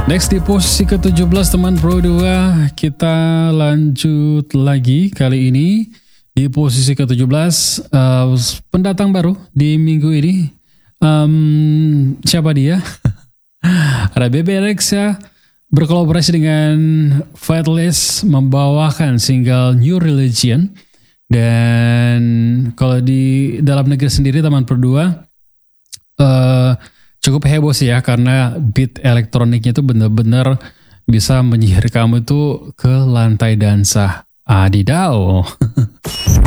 Next di posisi ke-17 teman Pro 2, kita lanjut lagi kali ini di posisi ke-17, pendatang baru di minggu ini. Siapa dia? Ada Bebe Rexha berkolaborasi dengan Faithless membawakan single New Religion. Dan kalau di dalam negeri sendiri teman Pro 2 cukup heboh sih ya, karena beat elektroniknya itu benar-benar bisa menyihir kamu itu ke lantai dansa. Adidau.